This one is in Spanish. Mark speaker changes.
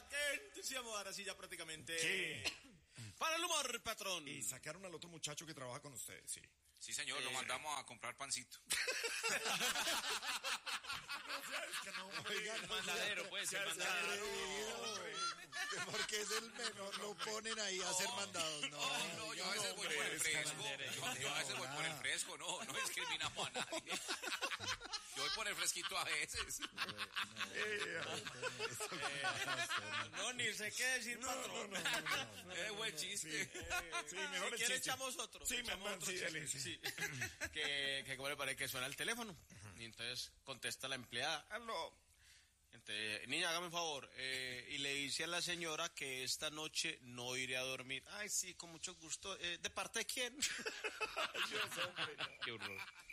Speaker 1: qué entusiasmo, ahora sí ya prácticamente.
Speaker 2: ¿Qué?
Speaker 1: Para el humor, patrón.
Speaker 2: Y sacaron al otro muchacho que trabaja con ustedes, sí.
Speaker 3: Sí, señor, lo mandamos a comprar pancito.
Speaker 4: Oigan,
Speaker 1: Mandadero, pues, el mandadero.
Speaker 4: Porque es el menor, lo ponen ahí a hacer mandados.
Speaker 3: No, yo a veces voy por el fresco. Yo a veces voy por el fresco, no discriminamos a nadie. Yo voy por el fresquito a veces.
Speaker 1: No, ni sé qué decir, patrón.
Speaker 3: Buen chiste.
Speaker 2: Sí, mejor
Speaker 1: Si
Speaker 2: el
Speaker 1: quiere
Speaker 2: chiste.
Speaker 1: echamos otro.
Speaker 2: Sí,
Speaker 1: echamos
Speaker 2: man,
Speaker 1: otro
Speaker 2: sí,
Speaker 1: chiste.
Speaker 2: dale, sí.
Speaker 1: Sí. que como le parece que suena el teléfono. Y entonces contesta la empleada. Aló. Entonces, niña, hágame un favor. Y le dice a la señora que esta noche no iré a dormir. Ay, sí, con mucho gusto. ¿De parte de quién?
Speaker 2: Dios, hombre, no.
Speaker 1: Qué horror.